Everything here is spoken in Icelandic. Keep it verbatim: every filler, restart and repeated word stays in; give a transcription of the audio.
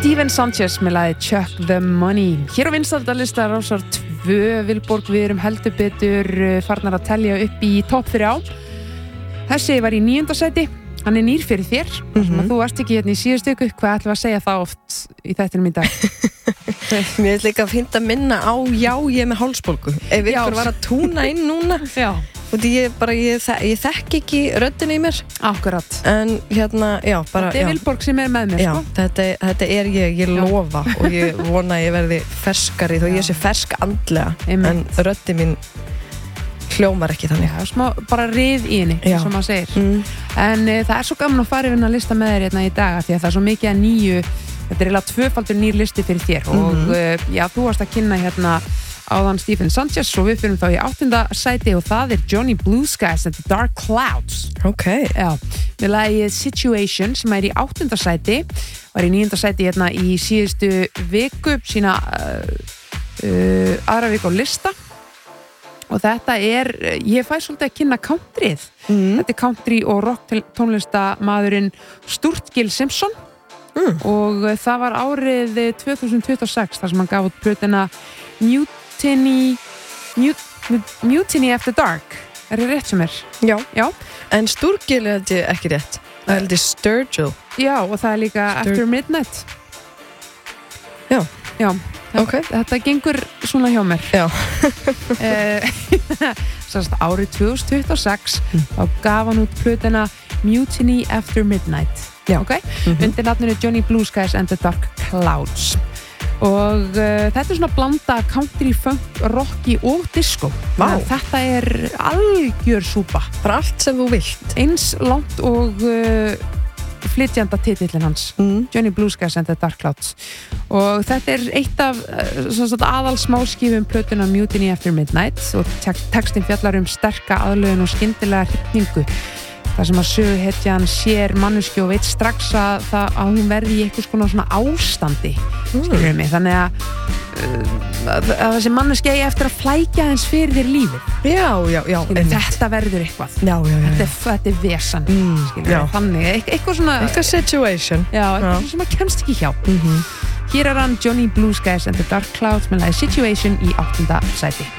Stephen Sanchez með lagið Chuck the Money. Hér á vinsældalista rásar tvö Vilborg, við erum heldur betur farnar að telja upp í topp þrjá. Þessi var í níunda sæti, hann er nýr fyrir þér, mm -hmm. þú varst ekki hérna í síðustu viku, hvað ætlum við að segja það oft í þættinum í dag? Mér er líka að finna að minna á já, ég er með hálsbólgu. Ef ykkur var að túna inn núna, já. Og ég, bara, ég, ég þekk ekki röddina í mér. Akkurat. En hérna, já, bara... Þetta er Vilborg sem er með mér, já, sko. Þetta, þetta er ég, ég lofa og ég vona að ég verði ferskari þó ég sé fersk andlega. Einmitt. En röddi mín hljómar ekki þannig. Já, smá bara rið í henni, sem maður segir. Mm. En e, það er svo gaman að fara yfir að lista með þér hérna í dag, því að það er svo mikið að nýju, þetta er eiginlega tvöfaldur nýr listi fyrir þér. Mm-hmm. Og e, já, þú varst að kynna hérna áðan Stephen Sanchez og við fyrir þá í áttunda sæti og það er Johnny Blue Skies and the Dark Clouds. Ok. Já, við lagið Situation sem er í áttunda sæti, var í níunda sæti hérna í síðustu viku, sína uh, uh, aðra viku á lista. Og þetta er, ég fæ svolítið að kynna countryð. Mm. Þetta er country og rock tónlistamæðurinn Sturgill Simpson. Mm. Og það var árið tvö þúsund tuttugu og sex þar sem hann gaf út plötuna Mutiny, Mut, Mutiny After Dark. Er það rétt sem er? Já. Já. En Sturgill er þetta ekki rétt. Það er þetta Sturgill. Já, og það er líka Stur- After Midnight. Já. Já. Okay. Þetta gengur svona hjá mér. Já. Sannst árið tvö þúsund tuttugu og sex mm. þá gaf hann út plötuna Mutiny After Midnight. Já. Okay? Mm-hmm. Undir nafninu Johnny Blue Skies and the Dark Clouds. Og uh, þetta er svona blanda country, funk, rocki og disco. Vá. Þetta er algjör súpa. Bara allt sem þú vilt. Eins langt og uh, flytjanda titillin hans. Mm. Johnny Blue Skies and the Dark Clouds. Og þetta er eitt af uh, aðal smáskífum plötuna Mutiny After Midnight og textin fjallar um sterka aðlögun og skyndilega hrifningu. Það sem að söguhetjan sér manneski og veit strax að, það, að hún verði í eitthvað svona, svona ástandi mm. skilur mig, þannig að, uh, að, að þessi manneski eigi eftir að flækja eins fyrir þér lífið. Já, já, já. Skilur, þetta verður eitthvað. Já, já, já. Þetta er, þetta er vesan. Mm. Skilur, þannig, eitthvað svona... Eitthvað situation. Já, eitthvað já. Sem maður kemst ekki hjá. Mm-hmm. Hér er hann Johnny Blue Skies and the Dark Clouds með lagið Situation í áttunda sæti.